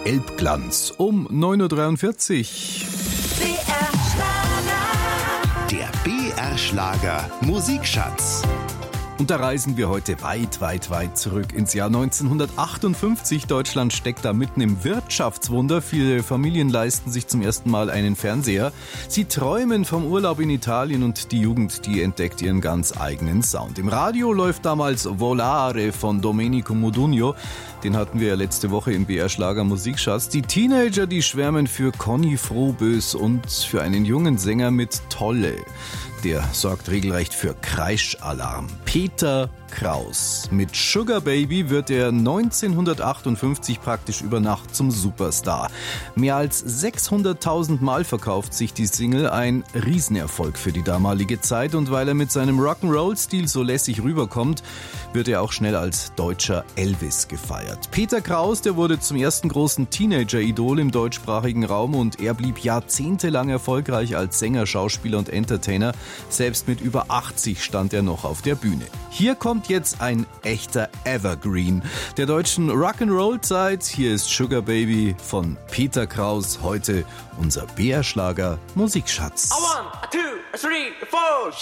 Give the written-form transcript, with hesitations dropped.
Elbglanz um 9.43 Uhr. Der BR-Schlager Musikschatz. Und da reisen wir heute weit, weit, weit zurück ins Jahr 1958. Deutschland steckt da mitten im Wirtschaftswunder. Viele Familien leisten sich zum ersten Mal einen Fernseher. Sie träumen vom Urlaub in Italien und die Jugend, die entdeckt ihren ganz eigenen Sound. Im Radio läuft damals Volare von Domenico Modugno. Den hatten wir ja letzte Woche im BR-Schlager Musikschatz. Die Teenager, die schwärmen für Conny Frohbös und für einen jungen Sänger mit Tolle. Der sorgt regelrecht für Kreischalarm. Peter Kraus. Mit Sugar Baby wird er 1958 praktisch über Nacht zum Superstar. Mehr als 600.000 Mal verkauft sich die Single, ein Riesenerfolg für die damalige Zeit. Und weil er mit seinem Rock'n'Roll-Stil so lässig rüberkommt, wird er auch schnell als deutscher Elvis gefeiert. Peter Kraus, der wurde zum ersten großen Teenager-Idol im deutschsprachigen Raum und er blieb jahrzehntelang erfolgreich als Sänger, Schauspieler und Entertainer. Selbst mit über 80 stand er noch auf der Bühne. Hier kommt jetzt ein echter Evergreen der deutschen Rock'n'Roll-Zeit. Hier ist Sugar Baby von Peter Kraus, heute unser BR-Schlager Musikschatz. 1, 2, 3, 4